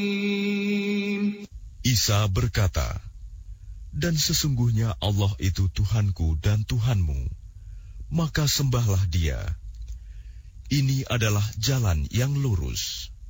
Isa berkata, dan sesungguhnya Allah itu Tuhanku dan Tuhanmu, maka sembahlah Dia. Ini adalah jalan yang lurus.